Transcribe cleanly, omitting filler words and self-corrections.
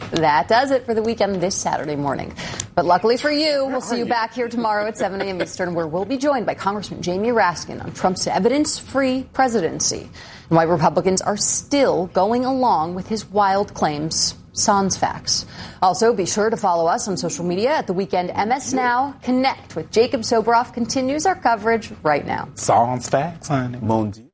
That does it for the weekend this Saturday morning. But luckily for you, we'll see you back here tomorrow at 7 a.m. Eastern, where we'll be joined by Congressman Jamie Raskin on Trump's evidence-free presidency and why Republicans are still going along with his wild claims. Sans Facts. Also, be sure to follow us on social media at The Weekend MS Now. Connect with Jacob Soboroff continues our coverage right now. Sans Facts, honey. Bon Dieu.